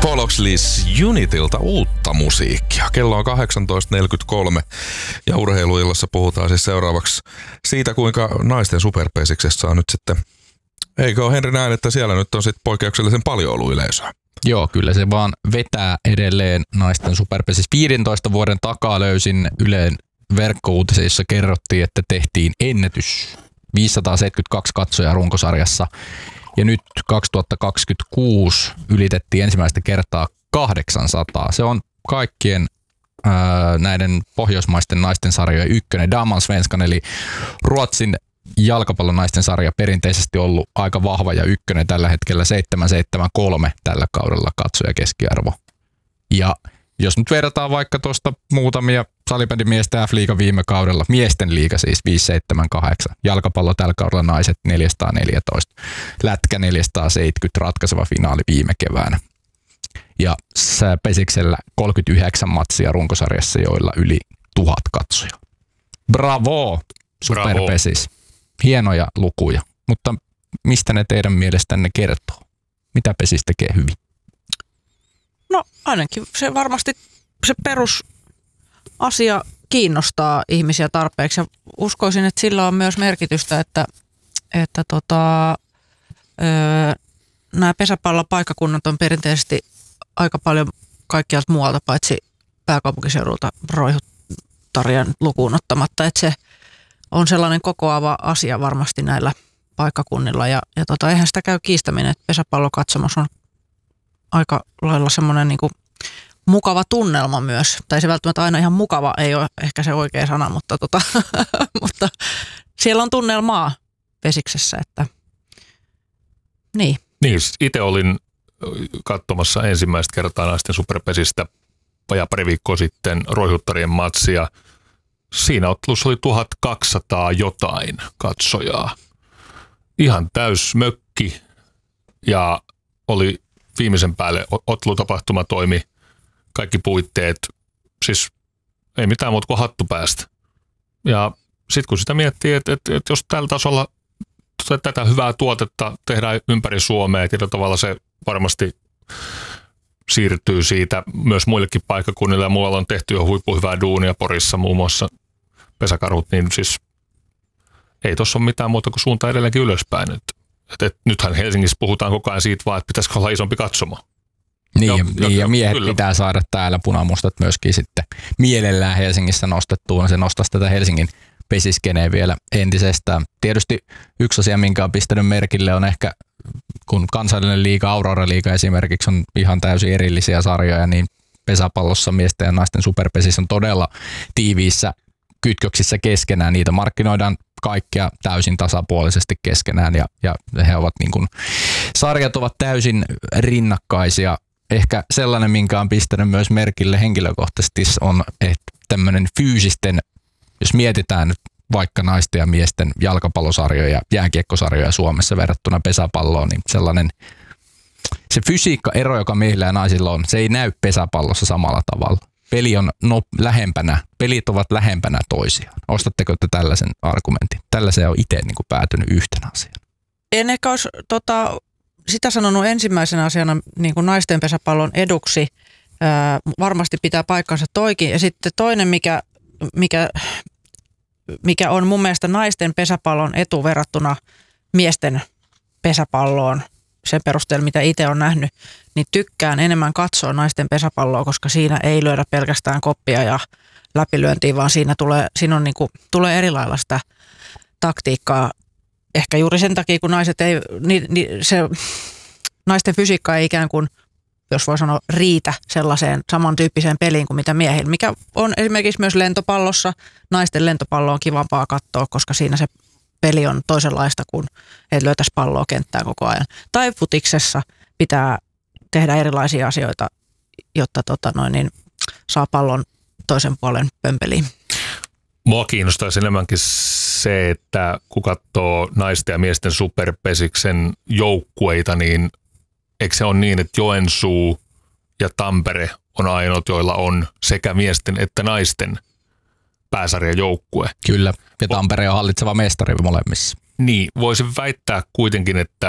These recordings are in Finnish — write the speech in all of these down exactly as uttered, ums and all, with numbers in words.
Paul Oxleys Unitilta uutta musiikkia. Kello on kahdeksantoista neljäkymmentäkolme ja urheiluillassa puhutaan siis seuraavaksi siitä, kuinka naisten superpesiksessä on nyt sitten, eikö ole Henri näin, että siellä nyt on sitten poikkeuksellisen paljon ollut yleisöä? Joo, kyllä se vaan vetää edelleen naisten superpesissä. viidentoista vuoden takaa löysin Ylen verkkouutisia, jossa kerrottiin, että tehtiin ennätys viisisataaseitsemänkymmentäkaksi katsojaa runkosarjassa. Ja nyt kaksituhattakaksikymmentäkuusi ylitettiin ensimmäistä kertaa kahdeksansataa. Se on kaikkien ää, näiden pohjoismaisten naisten sarjojen ykkönen. Damallsvenskan eli Ruotsin jalkapallon naisten sarja perinteisesti ollut aika vahva ja ykkönen tällä hetkellä seitsemän seitsemän kolme tällä kaudella katsoja keskiarvo. Ja jos nyt verrataan vaikka tuosta muutamia salibändimiesten F-liiga viime kaudella, miesten liiga siis viisi seitsemän kahdeksan, jalkapallo tällä kaudella naiset neljäsataaneljätoista, lätkä neljäsataaseitsemänkymmentä, ratkaiseva finaali viime keväänä. Ja pesiksellä kolmekymmentäyhdeksän matsia runkosarjassa, joilla yli tuhat katsoja. Bravo, superpesis. Hienoja lukuja, mutta mistä ne teidän mielestänne kertoo? Mitä pesis tekee hyvin? No ainakin se varmasti se perusasia kiinnostaa ihmisiä tarpeeksi ja uskoisin, että sillä on myös merkitystä, että, että tota, öö, nämä pesäpallopaikkakunnat on perinteisesti aika paljon kaikkialta muualta paitsi pääkaupunkiseudulta roihuttarjan lukuun ottamatta, että se on sellainen kokoava asia varmasti näillä paikkakunnilla ja, ja tota, eihän sitä käy kiistäminen, että pesäpallokatsomus on aika lailla semmoinen niin kuin mukava tunnelma myös. Tai se välttämättä aina ihan mukava, ei ole ehkä se oikea sana, mutta, tota, mutta siellä on tunnelmaa pesiksessä. Että niin. Niin, itse olin katsomassa ensimmäistä kertaa naisten superpesistä vajaa pari viikkoa sitten roihuttarien matsia. Siinä ottelussa oli tuhatkaksisataa jotain katsojaa. Ihan täys mökki ja oli viimeisen päälle ottelutapahtuma toimi, kaikki puitteet, siis ei mitään muuta kuin hattu päästä. Ja sitten kun sitä miettii, että, että, että jos tällä tasolla tätä hyvää tuotetta tehdään ympäri Suomea, tietyllä tavalla se varmasti siirtyy siitä myös muillekin paikkakunnille ja muualla on tehty jo huippuhyvää duunia Porissa muun muassa pesäkarhut, niin siis ei tuossa ole mitään muuta kuin suunta edelleenkin ylöspäin. Et, et, et, nythän Helsingissä puhutaan koko ajan siitä vaan, että pitäisikö olla isompi katsomo. Niin, ja, niin, ja, ja miehet kyllä. pitää saada täällä punamustat myöskin sitten mielellään Helsingissä nostettuun. Se nostaisi tätä Helsingin pesiskeneen vielä entisestään. Tietysti yksi asia, minkä on pistänyt merkille, on ehkä, kun kansallinen liiga, Aurora-liiga esimerkiksi on ihan täysin erillisiä sarjoja, niin pesäpallossa miesten ja naisten superpesissä on todella tiiviissä kytköksissä keskenään. Niitä markkinoidaan kaikkea täysin tasapuolisesti keskenään ja, ja he ovat niin kuin, sarjat ovat täysin rinnakkaisia. Ehkä sellainen, minkä on pistänyt myös merkille henkilökohtaisesti on, että tämmöinen fyysisten, jos mietitään nyt vaikka naisten ja miesten jalkapallosarjoja ja jääkiekkosarjoja Suomessa verrattuna pesäpalloon, niin sellainen se fysiikkaero, joka miehillä ja naisilla on, se ei näy pesäpallossa samalla tavalla. Peli on no, lähempänä, pelit ovat lähempänä toisiaan. Ostatteko te tällaisen argumentin? Tällaiseen on itse niin kuin päätynyt yhtenä asiana. En ehkä olisi tota, sitä sanonut ensimmäisenä asiana niin kuin naisten pesäpallon eduksi. Ää, varmasti pitää paikkansa toikin. Ja sitten toinen, mikä, mikä, mikä on mun mielestä naisten pesäpallon etu verrattuna miesten pesäpalloon, sen perusteella, mitä itse olen nähnyt, niin tykkään enemmän katsoa naisten pesäpalloa, koska siinä ei lyödä pelkästään koppia ja läpilyöntiä, vaan siinä tulee, siinä on niin kuin, tulee eri lailla sitä taktiikkaa. Ehkä juuri sen takia, kun naiset ei, niin, niin se, naisten fysiikka ei ikään kuin, jos voi sanoa, riitä sellaiseen samantyyppiseen peliin kuin mitä miehillä, mikä on esimerkiksi myös lentopallossa. Naisten lentopallo on kivampaa katsoa, koska siinä se peli on toisenlaista kuin et löytäisi palloa kenttään koko ajan. Tai futiksessa pitää tehdä erilaisia asioita, jotta tota noin, niin saa pallon toisen puolen pömpeliin. Mua kiinnostaisi enemmänkin se, että kun katsoo naisten ja miesten superpesiksen joukkueita, niin eikö se ole niin, että Joensuu ja Tampere on ainoat, joilla on sekä miesten että naisten pääsarjan joukkue. Kyllä, ja Tampere on hallitseva mestari molemmissa. Niin, voisin väittää kuitenkin, että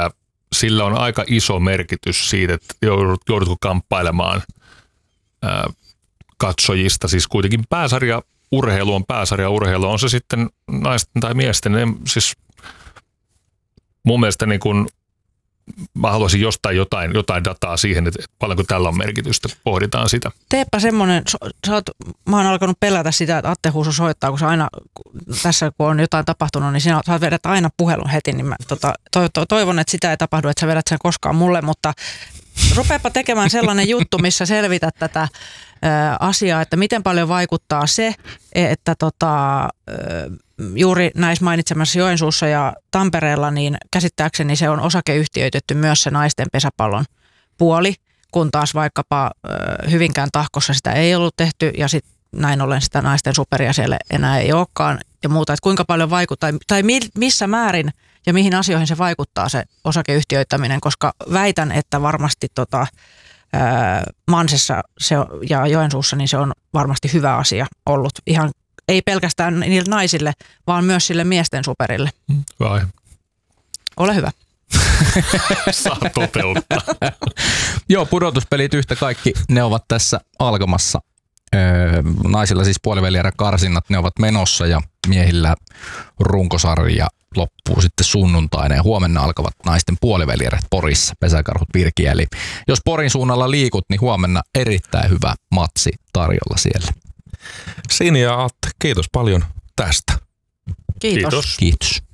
sillä on aika iso merkitys siitä, että joudut, joudutko kamppailemaan ää, katsojista. Siis kuitenkin pääsarja urheilu on pääsarja urheilu, on se sitten naisten tai miesten. Ne, siis mun mielestä niin kun, mä haluaisin jostain jotain, jotain dataa siihen, että paljonko tällä on merkitystä, pohditaan sitä. Teepä semmoinen, sä oot, mä oon alkanut pelätä sitä, että Atte Huuso soittaa, kun se aina, tässä kun on jotain tapahtunut, niin sinä sä vedät aina puhelun heti, niin mä tota, to, to, toivon, että sitä ei tapahdu, että sä vedät sen koskaan mulle, mutta rupeapa tekemään sellainen juttu, missä selvität tätä ä, asiaa, että miten paljon vaikuttaa se, että tota, ä, juuri näissä mainitsemassa Joensuussa ja Tampereella, niin käsittääkseni se on osakeyhtiöitetty myös se naisten pesäpallon puoli, kun taas vaikkapa ä, Hyvinkään Tahkossa sitä ei ollut tehty ja sitten näin ollen sitä naisten superia siellä enää ei olekaan ja muuta, että kuinka paljon vaikuttaa tai missä määrin ja mihin asioihin se vaikuttaa se osakeyhtiöittäminen, koska väitän, että varmasti tota, ää, Mansessa se, ja Joensuussa niin se on varmasti hyvä asia ollut. Ihan ei pelkästään niille naisille, vaan myös sille miesten superille. Vai. Ole hyvä. Saa toteuttaa. Joo, pudotuspelit yhtä kaikki, ne ovat tässä alkamassa. Öö, naisilla siis puolivälierän karsinnat, ne ovat menossa ja miehillä runkosarja loppuu sitten sunnuntaina ja huomenna alkavat naisten puolivälierät Porissa, Pesäkarhut Virkiä. Eli jos Porin suunnalla liikut, niin huomenna erittäin hyvä matsi tarjolla siellä. Sini ja Atte, kiitos paljon tästä. Kiitos. Kiitos. Kiitos.